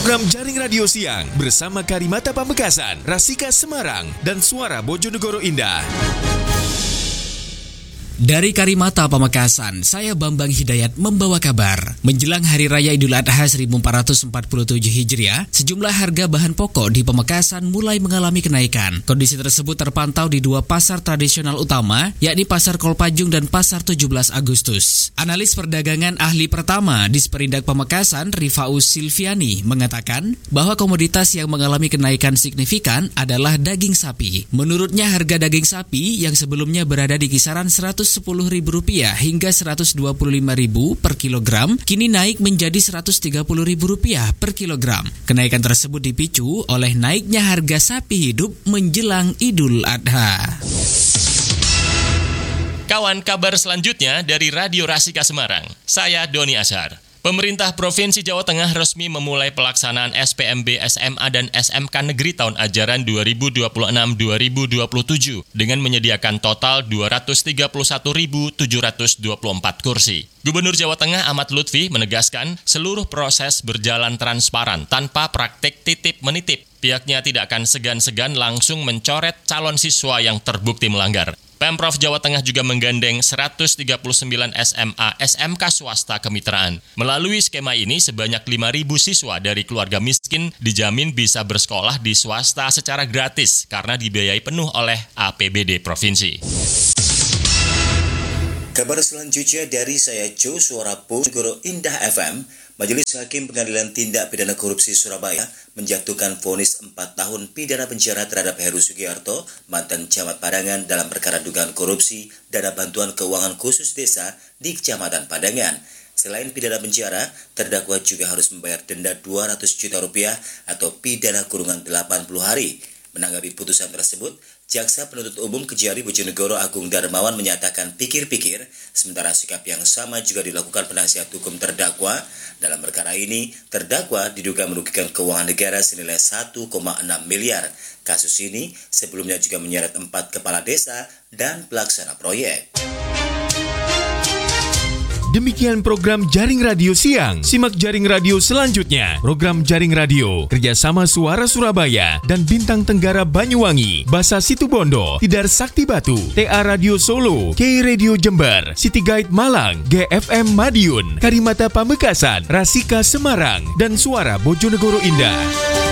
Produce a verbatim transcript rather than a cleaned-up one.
Program Jaring Radio Siang bersama Karimata Pamekasan, Rasika Semarang, dan Suara Bojonegoro Indah. Dari Karimata Pamekasan, saya Bambang Hidayat membawa kabar. Menjelang Hari Raya Idul Adha seribu empat ratus empat puluh tujuh Hijriah, sejumlah harga bahan pokok di Pamekasan mulai mengalami kenaikan. Kondisi tersebut terpantau di dua pasar tradisional utama, yakni Pasar Kolpajung dan Pasar tujuh belas Agustus. Analis perdagangan ahli pertama di Disperindak Pamekasan, Rifaus Silviani, mengatakan bahwa komoditas yang mengalami kenaikan signifikan adalah daging sapi. Menurutnya, harga daging sapi yang sebelumnya berada di kisaran seratus sepuluh ribu rupiah hingga seratus dua puluh lima ribu per kilogram, kini naik menjadi seratus tiga puluh ribu rupiah per kilogram. Kenaikan tersebut dipicu oleh naiknya harga sapi hidup menjelang Idul Adha. Kawan, kabar selanjutnya dari Radio Rasika Semarang. Saya Doni Azhar. Pemerintah Provinsi Jawa Tengah resmi memulai pelaksanaan S P M B S M A dan S M K Negeri tahun ajaran dua ribu dua puluh enam dua ribu dua puluh tujuh dengan menyediakan total dua ratus tiga puluh satu ribu tujuh ratus dua puluh empat kursi. Gubernur Jawa Tengah Ahmad Lutfi menegaskan seluruh proses berjalan transparan tanpa praktik titip-menitip. Pihaknya tidak akan segan-segan langsung mencoret calon siswa yang terbukti melanggar. Pemprov Jawa Tengah juga menggandeng seratus tiga puluh sembilan S M A S M K swasta kemitraan. Melalui skema ini, sebanyak lima ribu siswa dari keluarga miskin dijamin bisa bersekolah di swasta secara gratis karena dibiayai penuh oleh A P B D Provinsi. Kabar selanjutnya dari saya Jo, Suara Bojonegoro Indah F M. Majelis Hakim Pengadilan Tindak Pidana Korupsi Surabaya menjatuhkan vonis empat tahun pidana penjara terhadap Heru Sugiarto, mantan camat Padangan dalam perkara dugaan korupsi dana bantuan keuangan khusus desa di Kecamatan Padangan. Selain pidana penjara, terdakwa juga harus membayar denda dua ratus juta rupiah atau pidana kurungan delapan puluh hari. Menanggapi putusan tersebut, Jaksa Penuntut Umum Kejari Bojonegoro Agung Darmawan menyatakan pikir-pikir, sementara sikap yang sama juga dilakukan penasihat hukum terdakwa. Dalam perkara ini, terdakwa diduga merugikan keuangan negara senilai satu koma enam miliar. Kasus ini sebelumnya juga menyeret empat kepala desa dan pelaksana proyek. Demikian program Jaring Radio Siang. Simak Jaring Radio selanjutnya. Program Jaring Radio kerjasama Suara Surabaya dan Bintang Tenggara Banyuwangi, Basa Situbondo, Tidar Sakti Batu, T A Radio Solo, K Radio Jember, City Guide Malang, G F M Madiun, Karimata Pamekasan, Rasika Semarang, dan Suara Bojonegoro Indah.